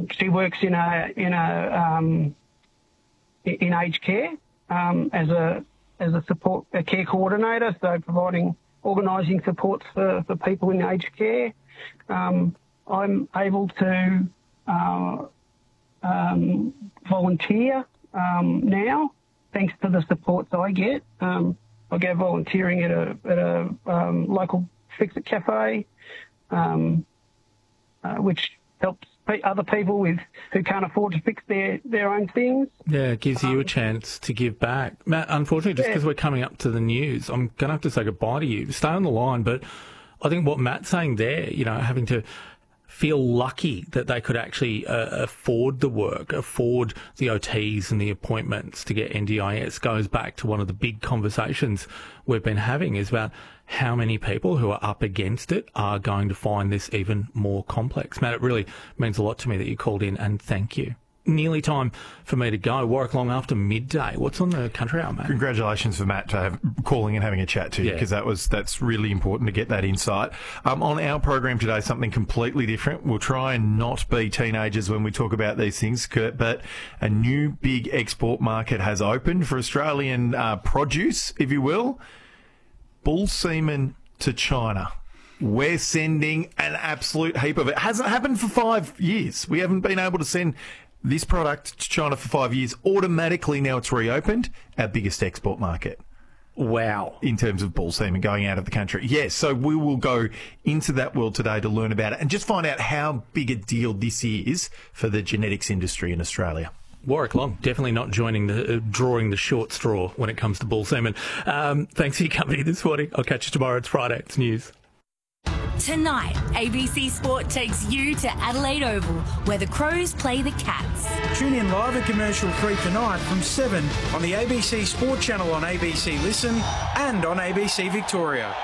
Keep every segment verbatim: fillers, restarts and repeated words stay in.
um, she works in a in a um, in aged care um, as a as a support a care coordinator, so providing organising supports for, for people in aged care. Um, I'm able to uh, um, volunteer um, now, thanks to the supports I get. Um, I go volunteering at a at a um, local Fix-It cafe, um, uh, which helps other people with who can't afford to fix their, their own things. Yeah, it gives you um, a chance to give back. Matt, unfortunately, just because yeah. we're coming up to the news, I'm going to have to say goodbye to you. Stay on the line, but I think what Matt's saying there, you know, having to feel lucky that they could actually uh, afford the work, afford the O Ts and the appointments to get N D I S goes back to one of the big conversations we've been having is about how many people who are up against it are going to find this even more complex. Matt, it really means a lot to me that you called in, and thank you. Nearly time for me to go. Warwick Long after midday. What's on the country hour, mate? Congratulations for Matt to have calling and having a chat to you, because yeah. that was that's really important to get that insight. Um, on our program today, something completely different. We'll try and not be teenagers when we talk about these things, Kurt, but a new big export market has opened for Australian uh, produce, if you will. Bull semen to China. We're sending an absolute heap of it. It hasn't happened for five years. We haven't been able to send this product to China for five years. Automatically, now it's reopened, our biggest export market. Wow. In terms of bull semen going out of the country. Yes, so we will go into that world today to learn about it and just find out how big a deal this is for the genetics industry in Australia. Warwick Long, definitely not joining the uh, drawing the short straw when it comes to bull semen. Um, thanks for your company this morning. I'll catch you tomorrow. It's Friday. It's news. Tonight, A B C Sport takes you to Adelaide Oval, where the Crows play the Cats. Tune in live at Commercial Free tonight from seven on the A B C Sport channel on A B C Listen and on A B C Victoria.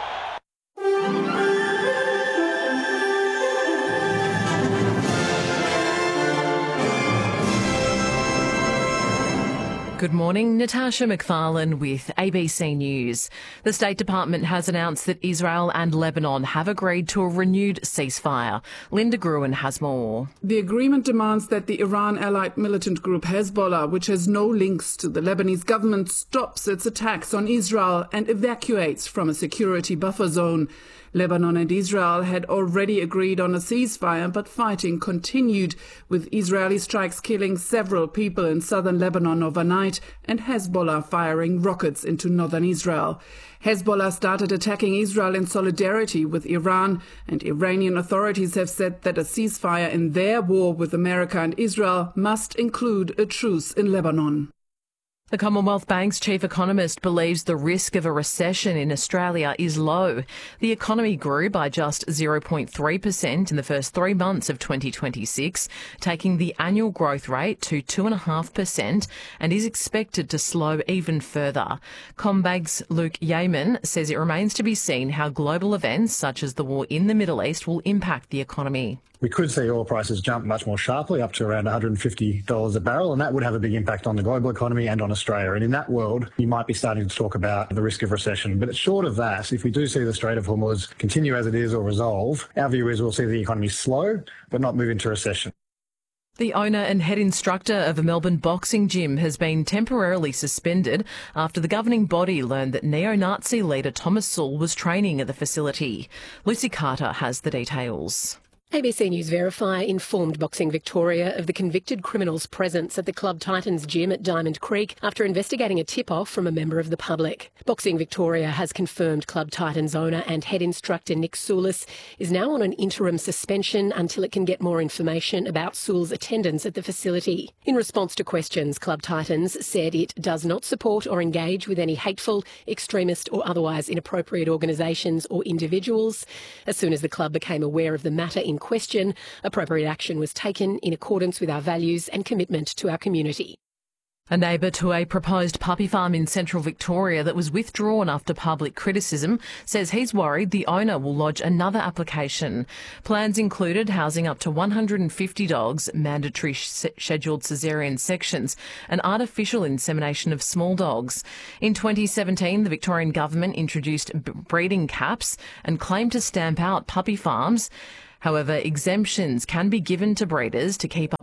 Good morning, Natasha McFarlane with A B C News. The State Department has announced that Israel and Lebanon have agreed to a renewed ceasefire. Linda Gruen has more. The agreement demands that the Iran-allied militant group Hezbollah, which has no links to the Lebanese government, stops its attacks on Israel and evacuates from a security buffer zone. Lebanon and Israel had already agreed on a ceasefire, but fighting continued, with Israeli strikes killing several people in southern Lebanon overnight and Hezbollah firing rockets into northern Israel. Hezbollah started attacking Israel in solidarity with Iran, and Iranian authorities have said that a ceasefire in their war with America and Israel must include a truce in Lebanon. The Commonwealth Bank's chief economist believes the risk of a recession in Australia is low. The economy grew by just zero point three percent in the first three months of twenty twenty-six, taking the annual growth rate to two point five percent and is expected to slow even further. CommBank's Luke Yeaman says it remains to be seen how global events such as the war in the Middle East will impact the economy. We could see oil prices jump much more sharply, up to around one hundred fifty dollars a barrel, and that would have a big impact on the global economy and on Australia. And in that world, you might be starting to talk about the risk of recession. But short of that, if we do see the Strait of Hormuz continue as it is or resolve, our view is we'll see the economy slow, but not move into recession. The owner and head instructor of a Melbourne boxing gym has been temporarily suspended after the governing body learned that neo-Nazi leader Thomas Sowell was training at the facility. Lucy Carter has the details. A B C News Verify informed Boxing Victoria of the convicted criminal's presence at the Club Titans gym at Diamond Creek after investigating a tip-off from a member of the public. Boxing Victoria has confirmed Club Titans owner and head instructor Nick Soulis is now on an interim suspension until it can get more information about Sewell's attendance at the facility. In response to questions, Club Titans said it does not support or engage with any hateful, extremist or otherwise inappropriate organisations or individuals. As soon as the club became aware of the matter in question, appropriate action was taken in accordance with our values and commitment to our community. A neighbour to a proposed puppy farm in central Victoria that was withdrawn after public criticism says he's worried the owner will lodge another application. Plans included housing up to one hundred fifty dogs, mandatory sh- scheduled caesarean sections and artificial insemination of small dogs. In twenty seventeen, the Victorian government introduced b- breeding caps and claimed to stamp out puppy farms. However, exemptions can be given to breeders to keep up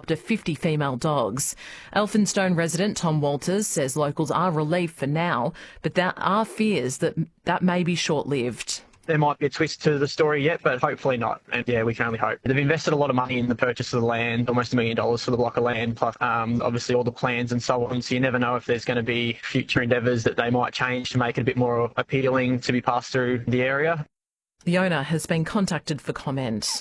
up to fifty female dogs. Elphinstone resident Tom Walters says locals are relieved for now, but there are fears that that may be short-lived. There might be a twist to the story yet, but hopefully not. And yeah, we can only hope. They've invested a lot of money in the purchase of the land, almost a million dollars for the block of land, plus um, obviously all the plans and so on. So you never know if there's going to be future endeavours that they might change to make it a bit more appealing to be passed through the area. The owner has been contacted for comment.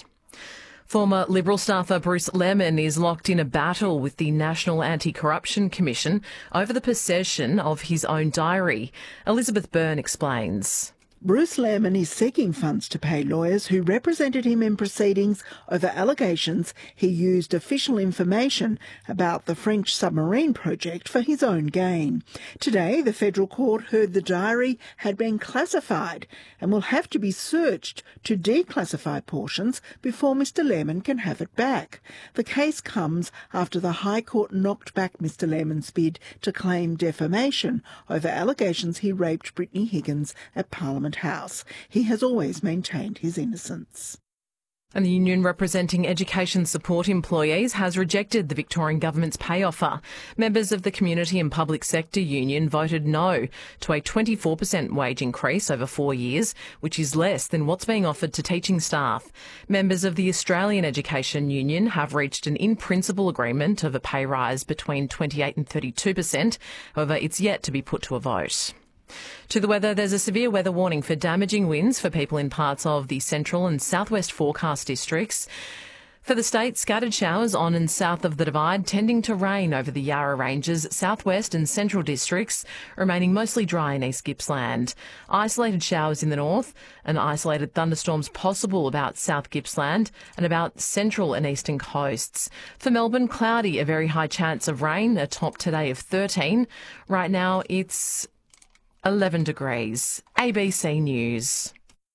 Former Liberal staffer Bruce Lemon is locked in a battle with the National Anti-Corruption Commission over the possession of his own diary. Elizabeth Byrne explains. Bruce Lemon is seeking funds to pay lawyers who represented him in proceedings over allegations he used official information about the French submarine project for his own gain. Today, the federal court heard the diary had been classified and will have to be searched to declassify portions before Mister Lemon can have it back. The case comes after the High Court knocked back Mister Lemon's bid to claim defamation over allegations he raped Brittany Higgins at Parliament House. He has always maintained his innocence. And the union representing education support employees has rejected the Victorian government's pay offer. Members of the Community and Public Sector Union voted no to a twenty-four percent wage increase over four years, which is less than what's being offered to teaching staff. Members of the Australian Education Union have reached an in-principle agreement of a pay rise between twenty-eight and thirty-two percent. However, it's yet to be put to a vote. To the weather, there's a severe weather warning for damaging winds for people in parts of the central and southwest forecast districts. For the state, scattered showers on and south of the Divide, tending to rain over the Yarra Ranges, southwest and central districts, remaining mostly dry in East Gippsland. Isolated showers in the north and isolated thunderstorms possible about South Gippsland and about central and eastern coasts. For Melbourne, cloudy, a very high chance of rain, a top today of thirteen. Right now, it's eleven degrees. A B C News.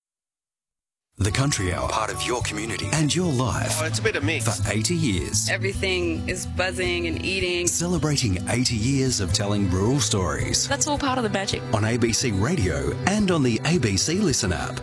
The Country Hour, part of your community and your life. Oh, it's a bit of mix. For eighty years. Everything is buzzing and eating. Celebrating eighty years of telling rural stories. That's all part of the magic. On A B C Radio and on the A B C Listen app.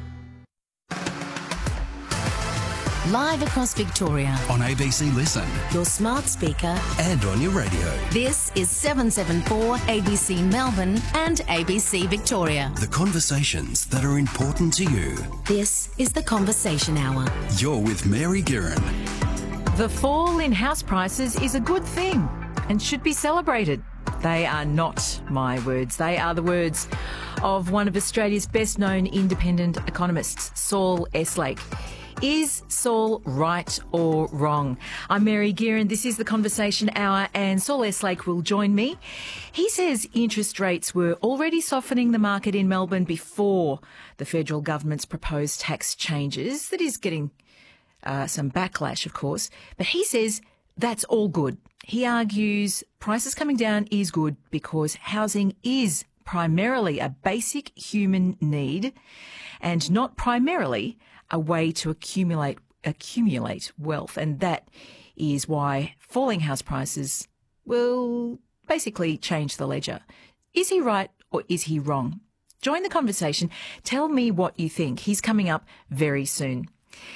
Live across Victoria. On A B C Listen. Your smart speaker. And on your radio. This is seven seven four A B C Melbourne and A B C Victoria. The conversations that are important to you. This is The Conversation Hour. You're with Mary Guerin. The fall in house prices is a good thing and should be celebrated. They are not my words. They are the words of one of Australia's best-known independent economists, Saul Eslake. Is Saul right or wrong? I'm Mary Guerin. This is The Conversation Hour, and Saul Eslake will join me. He says interest rates were already softening the market in Melbourne before the federal government's proposed tax changes. That is getting uh, some backlash, of course. But he says that's all good. He argues prices coming down is good because housing is primarily a basic human need and not primarily a way to accumulate accumulate wealth, and that is why falling house prices will basically change the ledger. Is he right or is he wrong? Join the conversation. Tell me what you think. He's coming up very soon.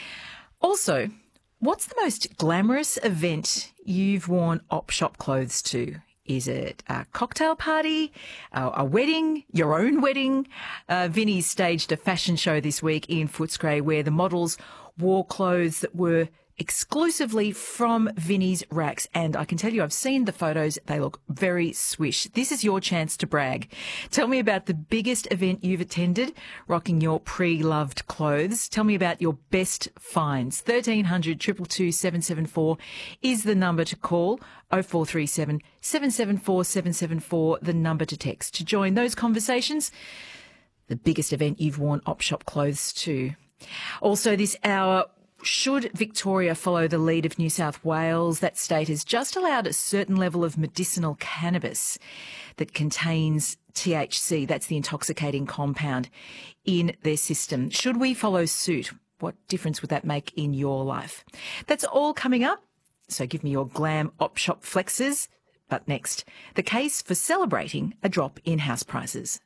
Also, what's the most glamorous event you've worn op shop clothes to? Is it a cocktail party, a, a wedding, your own wedding? Uh, Vinnie's staged a fashion show this week in Footscray where the models wore clothes that were exclusively from Vinnie's racks. And I can tell you, I've seen the photos. They look very swish. This is your chance to brag. Tell me about the biggest event you've attended, rocking your pre-loved clothes. Tell me about your best finds. thirteen hundred, two two two, seven seven four is the number to call. oh four three seven, seven seven four, seven seven four, the number to text to join those conversations. The biggest event you've worn op shop clothes to. Also this hour, should Victoria follow the lead of New South Wales? That state has just allowed a certain level of medicinal cannabis that contains T H C, that's the intoxicating compound, in their system. Should we follow suit? What difference would that make in your life? That's all coming up. So give me your glam op shop flexes. But next, the case for celebrating a drop in house prices.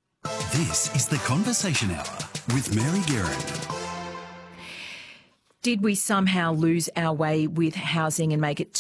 This is The Conversation Hour with Mary Guerin. Did we somehow lose our way with housing and make it